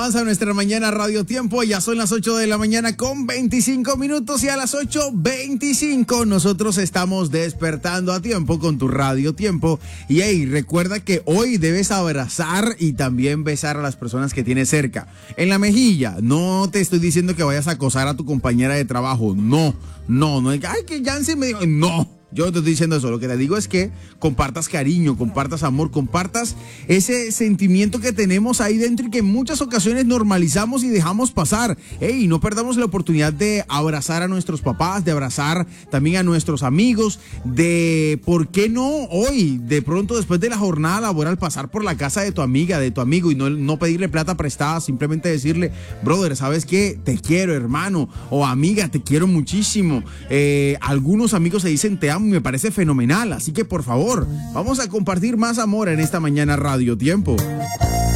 más a nuestra mañana Radio Tiempo. Ya son las 8 de la mañana con 25 minutos y a las 8:25 nosotros estamos despertando a tiempo con tu Radio Tiempo. Y hey, recuerda que hoy debes abrazar y también besar a las personas que tienes cerca. En la mejilla, no te estoy diciendo que vayas a acosar a tu compañera de trabajo. No. Ay, que Jancy me dijo, no. Yo no te estoy diciendo eso, lo que te digo es que compartas cariño, compartas amor, compartas ese sentimiento que tenemos ahí dentro y que en muchas ocasiones normalizamos y dejamos pasar. Ey, no perdamos la oportunidad de abrazar a nuestros papás, de abrazar también a nuestros amigos, de, ¿por qué no hoy, de pronto después de la jornada laboral, pasar por la casa de tu amiga, de tu amigo y no pedirle plata prestada, simplemente decirle, brother, ¿sabes qué? Te quiero, hermano, o amiga, te quiero muchísimo. Algunos amigos se dicen te amo y me parece fenomenal, así que por favor, vamos a compartir más amor en esta mañana Radio Tiempo.